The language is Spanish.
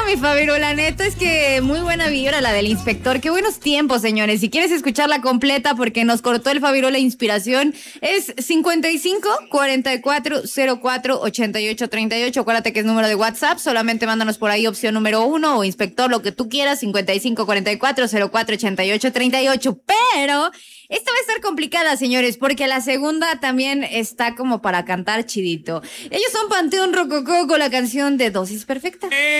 mi Fabiro, la neta es que muy buena vibra la del inspector. Qué buenos tiempos, señores. Si quieres escucharla completa porque nos cortó el Fabiro la inspiración, es 55 44 04 88 38. Acuérdate que es número de WhatsApp. Solamente mándanos por ahí opción número 1 o inspector, lo que tú quieras. 55 44 04 88 38. Pero esta va a estar complicada, señores, porque la segunda también está como para cantar chidito. Ellos son Panteón Rococó con la canción de Dosis Perfecta.